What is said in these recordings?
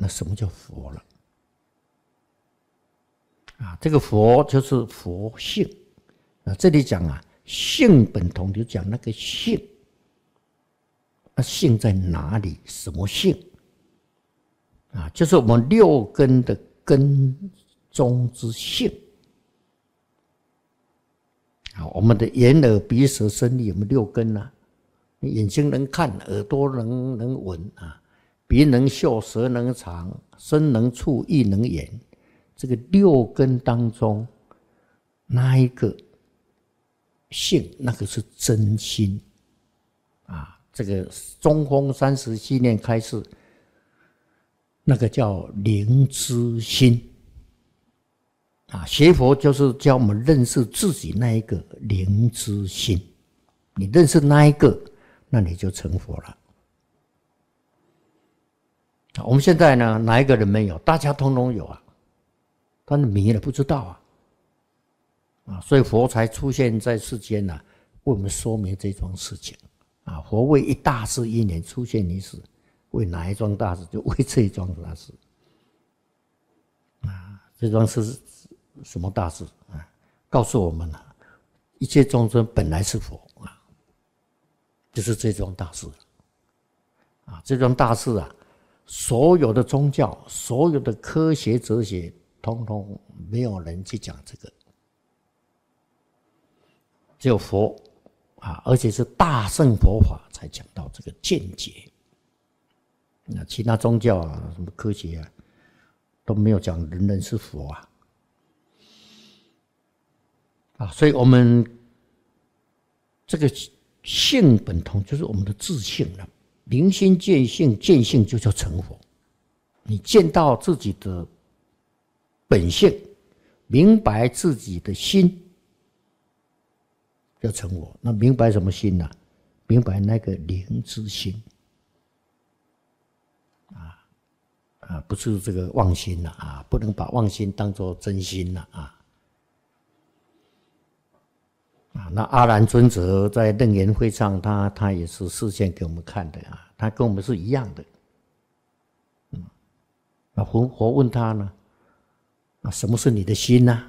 那什么叫佛了？这个佛就是佛性。这里讲性本同，就讲那个性。性在哪里？什么性？就是我们六根的根中之性。我们的眼耳鼻舌身意，我们六根你眼睛能看，耳朵能闻鼻能嗅，舌能尝，身能触，意能言。这个六根当中，那一个性，那个是真心这个中峰37念开示，那个叫灵知心学佛就是教我们认识自己那一个灵知心。你认识那一个，那你就成佛了。我们现在呢，哪一个人没有？大家通通有但是迷了不知道所以佛才出现在世间为我们说明这桩事情佛为一大事因缘出现于世，为哪一桩大事？就为这一桩大事这桩事是什么大事告诉我们一切众生本来是佛就是这桩大事这桩大事所有的宗教，所有的科学哲学，通通没有人去讲这个，只有佛而且是大乘佛法才讲到这个见解。其他宗教什么科学都没有讲人人是佛所以我们这个性本同，就是我们的自性了。明心见性，见性就叫成佛。你见到自己的本性，明白自己的心，叫成佛。那明白什么心呢？明白那个灵知心不是这个妄心不能把妄心当作真心那阿难尊者在楞严会上，他也是示现给我们看的他跟我们是一样的。那佛问他呢，什么是你的心呢？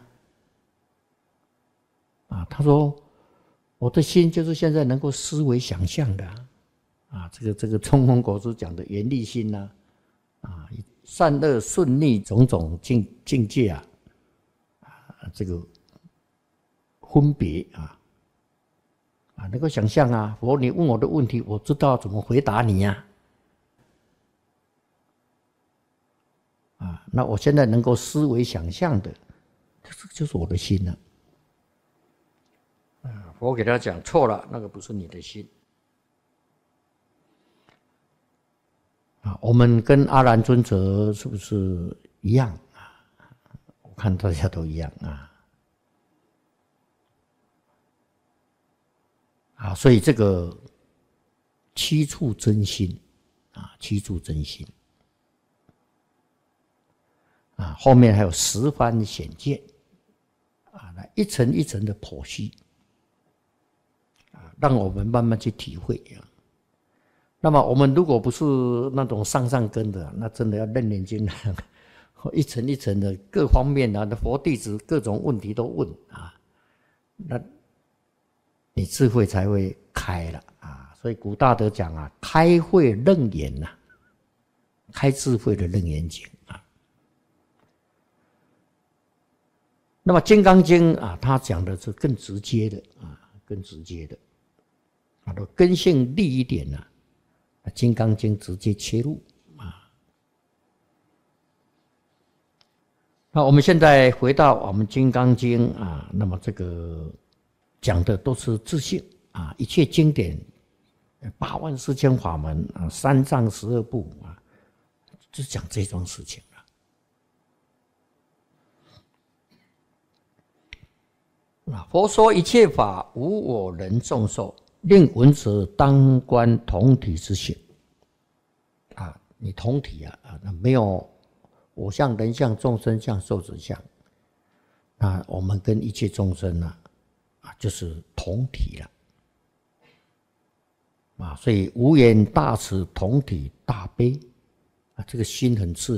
他说我的心就是现在能够思维想象的这个冲锋国师讲的缘力心善恶顺逆种种境界这个分别能够想象佛你问我的问题，我知道怎么回答你那我现在能够思维想象的，这就是我的心了。佛给他讲错了，那个不是你的心我们跟阿难尊者是不是一样我看大家都一样所以这个七处真心七处真心后面还有十番显见来一层一层的剖析让我们慢慢去体会那么我们如果不是那种上根的，那真的要楞严经一层一层的各方面的佛弟子各种问题都问那你智慧才会开了所以古大德讲开慧楞严开智慧的楞严经那么《金刚经》他讲的是更直接的更直接的根性利一点《金刚经》直接切入那我们现在回到我们《金刚经》那么这个讲的都是自性一切经典8万4千法门3藏12部就讲这桩事情佛说一切法无我人众寿，令闻者当观同体之性你同体没有我相、人相、众生相、寿者相那我们跟一切众生就是同体了所以无缘大慈，同体大悲这个心很自然